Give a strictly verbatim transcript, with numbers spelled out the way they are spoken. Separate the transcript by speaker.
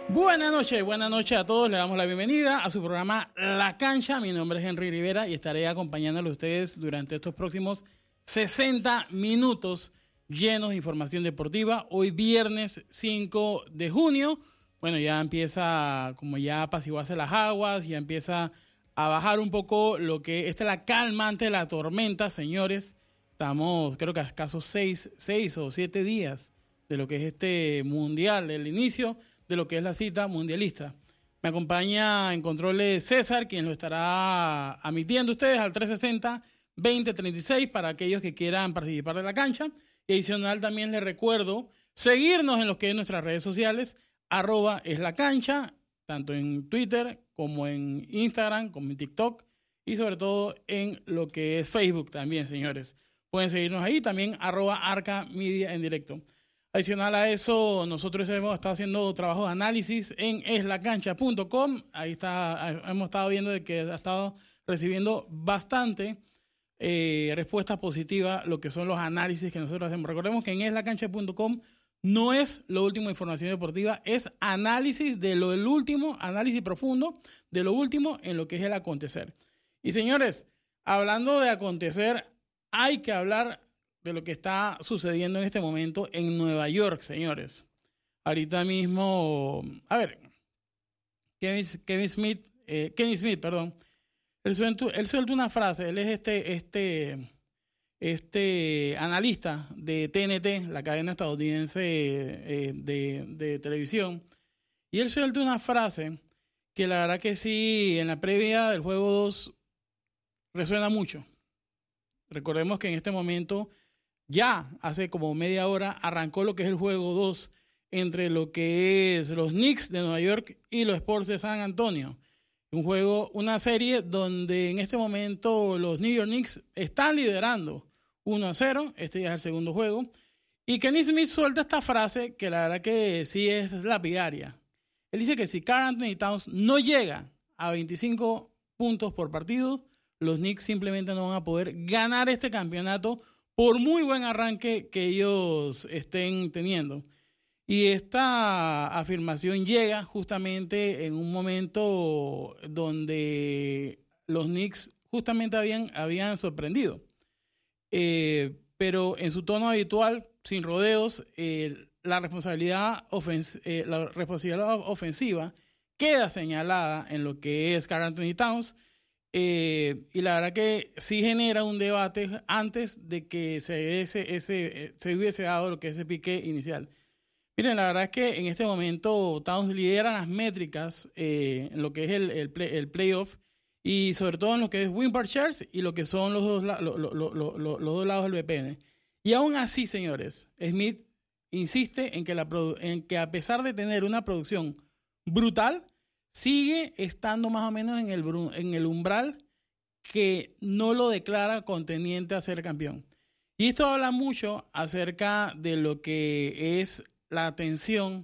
Speaker 1: Buenas noches, buenas noches a todos. Le damos la bienvenida a su programa La Cancha. Mi nombre es Henry Rivera y estaré acompañándole a ustedes durante estos próximos sesenta minutos llenos de información deportiva. Hoy viernes cinco de junio. Bueno, ya empieza como ya a apaciguarse las aguas, ya empieza a bajar un poco lo que esta es la calma ante la tormenta, señores. Estamos, creo que a escasos seis, seis o siete días de lo que es este mundial, el inicio de lo que es la cita mundialista. Me acompaña en controles César, quien lo estará admitiendo ustedes al trescientos sesenta, veinte treinta y seis para aquellos que quieran participar de la cancha. Y adicional también les recuerdo seguirnos en lo que es nuestras redes sociales, arroba es la cancha, tanto en Twitter como en Instagram, como en TikTok y sobre todo en lo que es Facebook también, señores. Pueden seguirnos ahí, también arroba Arca Media en directo. Adicional a eso, nosotros hemos estado haciendo trabajos de análisis en es la cancha punto com. Ahí está, hemos estado viendo de que ha estado recibiendo bastante eh, respuestas positivas lo que son los análisis que nosotros hacemos. Recordemos que en es la cancha punto com no es lo último de información deportiva, es análisis de lo del último, análisis profundo de lo último en lo que es el acontecer. Y señores, hablando de acontecer, hay que hablar de lo que está sucediendo en este momento en Nueva York, señores. Ahorita mismo, a ver, Kevin, Kevin Smith, eh, Kenny Smith, perdón, él suelta, él suelta una frase, él es este, este, este analista de T N T, la cadena estadounidense eh, de, de televisión, y él suelta una frase que la verdad que sí, en la previa del juego dos resuena mucho. Recordemos que en este momento ya hace como media hora arrancó lo que es el juego dos entre lo que es los Knicks de Nueva York y los Spurs de San Antonio. Un juego, una serie donde en este momento los New York Knicks están liderando uno a cero. Este ya es el segundo juego. Y Kenny Smith suelta esta frase que la verdad que sí es lapidaria. Él dice que si Karl Anthony Towns no llega a veinticinco puntos por partido, los Knicks simplemente no van a poder ganar este campeonato por muy buen arranque que ellos estén teniendo. Y esta afirmación llega justamente en un momento donde los Knicks justamente habían, habían sorprendido. Eh, pero en su tono habitual, sin rodeos, eh, la, responsabilidad ofens- eh, la responsabilidad ofensiva queda señalada en lo que es Karl Anthony Towns. Eh, y la verdad que sí genera un debate antes de que se, ese, ese, se hubiese dado lo que es ese pique inicial. Miren, la verdad es que en este momento Towns lidera las métricas eh, en lo que es el, el, play, el playoff y sobre todo en lo que es win per shares y lo que son los dos, lo, lo, lo, lo, lo, los dos lados del V P N. Y aún así, señores, Smith insiste en que, la, en que a pesar de tener una producción brutal, sigue estando más o menos en el, en el umbral que no lo declara contendiente a ser campeón. Y esto habla mucho acerca de lo que es la tensión